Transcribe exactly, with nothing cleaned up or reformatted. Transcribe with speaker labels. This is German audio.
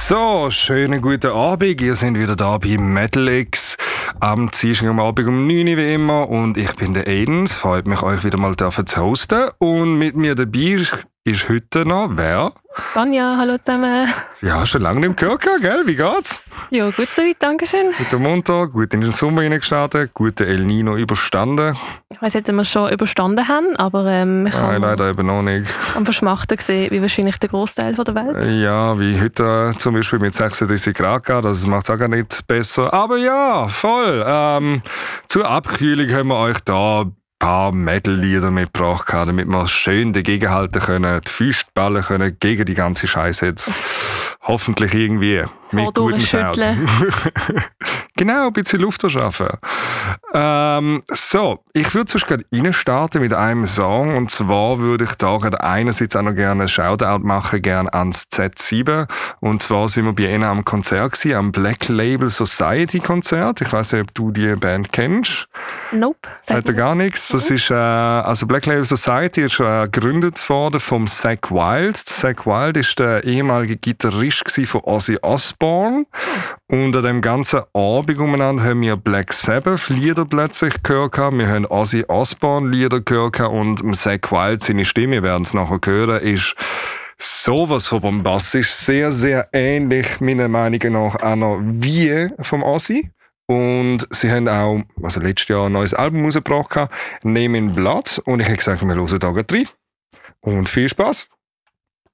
Speaker 1: So, schönen guten Abend. Ihr seid wieder da bei Metalix am Dienstag am Abend um neun Uhr wie immer. Und ich bin der Aiden. Es freut mich, euch wieder mal zu hosten. Und mit mir dabei ist heute noch wer?
Speaker 2: Vanja, hallo zusammen.
Speaker 1: Ja, schon lange nicht mehr gehört, gell? Wie geht's?
Speaker 2: Ja, gut soweit, danke schön.
Speaker 1: Guten Montag, gut in den Sommer hineingestartet, guten El Nino überstanden.
Speaker 2: Ich weiss nicht, ob wir es schon überstanden haben, aber ähm, ich
Speaker 1: Nein, leider eben noch nicht.
Speaker 2: Am Verschmachten gesehen, wie wahrscheinlich der Großteil der Welt.
Speaker 1: Ja, wie heute äh, zum Beispiel mit sechsunddreißig Grad geht, das macht es auch gar nicht besser. Aber ja, voll. Ähm, zur Abkühlung haben wir euch da ein paar Metal-Lieder mitgebracht, damit wir schön dagegenhalten können, die Füße ballen können gegen die ganze Scheiße jetzt. Hoffentlich irgendwie mit gutem Sound. Genau, ein bisschen Luft verschaffen. Ähm, so, ich würde sonst gerade reinstarten mit einem Song. Und zwar würde ich da gerade einerseits auch noch gerne einen Shoutout machen, gerne ans Z sieben. Und zwar sind wir bei ihnen am Konzert gewesen, am Black Label Society Konzert. Ich weiss nicht, ob du die Band kennst.
Speaker 2: Nope.
Speaker 1: Sagt dir gar nichts. Das ist, äh, also Black Label Society ist äh, gegründet worden vom Zakk Wylde. Zakk Wylde ist der ehemalige Gitarrist von Ozzy Osbourne. Und an dem ganzen Abend umeinander haben wir Black Sabbath Lieder plötzlich gehört. Wir haben Ozzy Osbourne Lieder gehört und Zakk Wylde, seine Stimme, wir werden es nachher hören, ist sowas von bombastisch. Sehr, sehr ähnlich, meiner Meinung nach, auch noch wie vom Ozzy. Und sie haben auch, also letztes Jahr ein neues Album rausgebracht, Name in Blood. Und ich habe gesagt, wir hören da gleich rein. Und viel Spaß!